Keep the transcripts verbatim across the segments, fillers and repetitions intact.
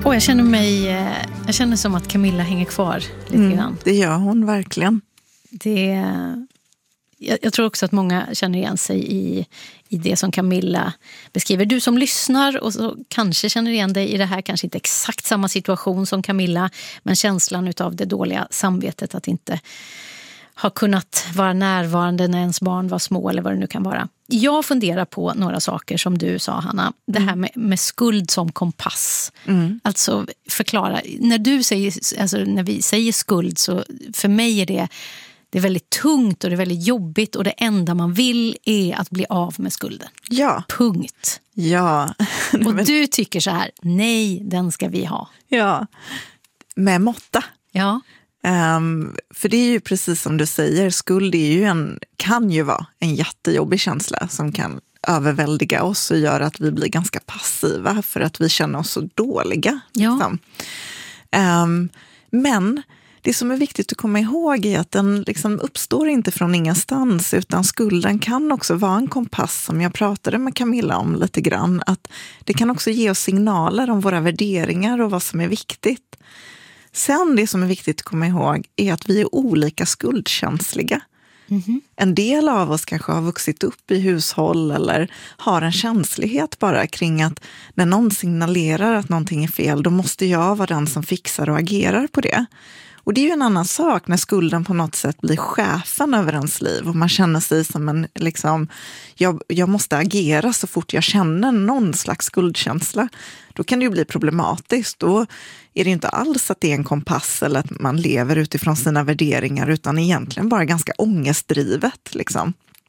Och jag känner mig, jag känner som att Camilla hänger kvar lite mm, grann. Det gör hon verkligen. Det, jag, jag tror också att många känner igen sig i, i det som Camilla beskriver. Du som lyssnar och så kanske känner igen dig i det här, kanske inte exakt samma situation som Camilla, men känslan utav det dåliga samvetet att inte ha kunnat vara närvarande när ens barn var små eller vad det nu kan vara. Jag funderar på några saker som du sa, Hanna. Det här med, med skuld som kompass. Mm. Alltså förklara. När du säger, alltså när vi säger skuld, så för mig är det, det är väldigt tungt och det är väldigt jobbigt. Och det enda man vill är att bli av med skulden. Ja. Punkt. Ja. Och du tycker så här, nej, den ska vi ha. Ja, med måtta. Ja. Um, för det är ju precis som du säger, skuld är ju en, kan ju vara en jättejobbig känsla som kan överväldiga oss och göra att vi blir ganska passiva för att vi känner oss så dåliga. Ja. Liksom. Um, men det som är viktigt att komma ihåg är att den liksom uppstår inte från ingenstans, utan skulden kan också vara en kompass, som jag pratade med Camilla om lite grann, att det kan också ge oss signaler om våra värderingar och vad som är viktigt. Sen det som är viktigt att komma ihåg är att vi är olika skuldkänsliga. Mm-hmm. En del av oss kanske har vuxit upp i hushåll eller har en känslighet bara kring att när någon signalerar att någonting är fel, då måste jag vara den som fixar och agerar på det. Och det är ju en annan sak när skulden på något sätt blir chefen över ens liv och man känner sig som en, liksom, jag, jag måste agera så fort jag känner någon slags skuldkänsla. Då kan det ju bli problematiskt. Då är det inte alls att det är en kompass eller att man lever utifrån sina värderingar, utan egentligen bara ganska ångestdrivet. Liksom.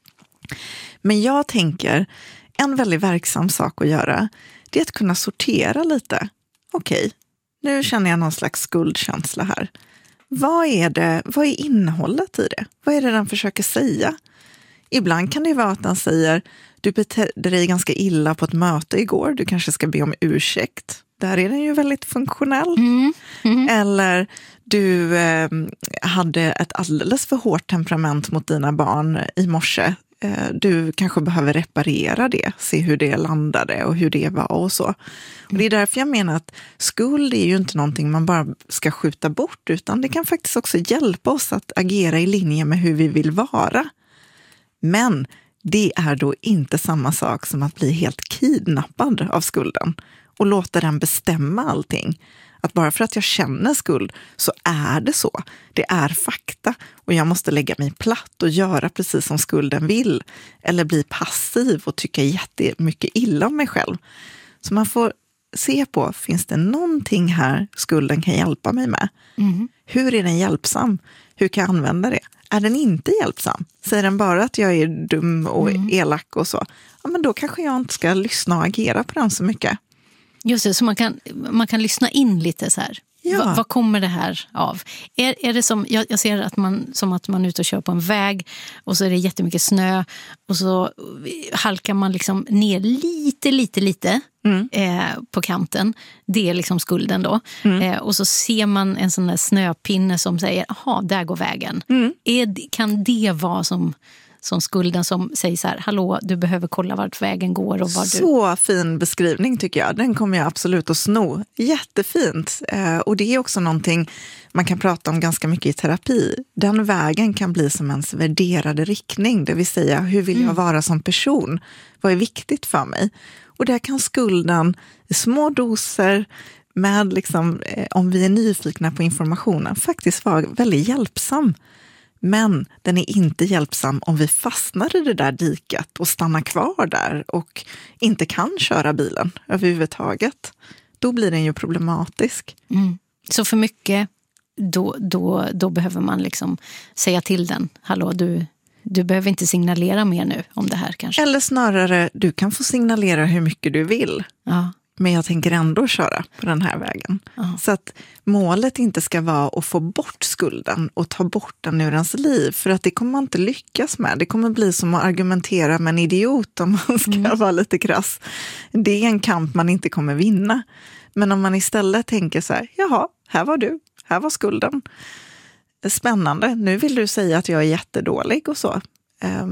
Men jag tänker, en väldigt verksam sak att göra, det är att kunna sortera lite. Okej, nu känner jag någon slags skuldkänsla här. Vad är det, vad är innehållet i det? Vad är det den försöker säga? Ibland kan det vara att den säger, du betedde dig ganska illa på ett möte igår, du kanske ska be om ursäkt. Där är den ju väldigt funktionell. Mm. Mm. Eller du eh, hade ett alldeles för hårt temperament mot dina barn i morse. Eh, du kanske behöver reparera det, se hur det landade och hur det var och så. Och det är därför jag menar att skuld är ju inte någonting man bara ska skjuta bort, utan det kan faktiskt också hjälpa oss att agera i linje med hur vi vill vara. Men det är då inte samma sak som att bli helt kidnappad av skulden och låta den bestämma allting. Att bara för att jag känner skuld så är det så. Det är fakta och jag måste lägga mig platt och göra precis som skulden vill. Eller bli passiv och tycka jättemycket illa om mig själv. Så man får se på, finns det någonting här skulden kan hjälpa mig med? Mm. Hur är den hjälpsam? Hur kan jag använda det? Är den inte hjälpsam? Säger den bara att jag är dum och mm. elak och så? Ja, men då kanske jag inte ska lyssna och agera på den så mycket. Just det, så man kan, man kan lyssna in lite så här. Ja. Va, vad kommer det här av? Är, är det som, jag, jag ser att man, som att man är ute och kör på en väg och så är det jättemycket snö och så halkar man liksom ner lite, lite, lite mm. eh, på kanten. Det är liksom skulden då. Mm. Eh, och så ser man en sån där snöpinne som säger, aha, där går vägen. Mm. Är, kan det vara som... som skulden som säger så här, hallå, du behöver kolla vart vägen går och var du... Så fin beskrivning tycker jag. Den kommer jag absolut att sno. Jättefint. Eh, och det är också någonting man kan prata om ganska mycket i terapi. Den vägen kan bli som ens värderade riktning. Det vill säga, hur vill jag vara som person? Vad är viktigt för mig? Och där kan skulden i små doser med, liksom, eh, om vi är nyfikna på informationen, faktiskt vara väldigt hjälpsam. Men den är inte hjälpsam om vi fastnar i det där diket och stannar kvar där och inte kan köra bilen överhuvudtaget. Då blir den ju problematisk. Mm. Så för mycket, då, då, då behöver man liksom säga till den, hallå, du, du behöver inte signalera mer nu om det här kanske. Eller snarare, du kan få signalera hur mycket du vill. Ja. Men jag tänker ändå köra på den här vägen. Aha. Så att målet inte ska vara att få bort skulden och ta bort den ur ens liv. För att det kommer man inte lyckas med. Det kommer bli som att argumentera med en idiot om man ska mm. vara lite krass. Det är en kamp man inte kommer vinna. Men om man istället tänker så här, jaha, här var du, här var skulden. Spännande, nu vill du säga att jag är jättedålig och så.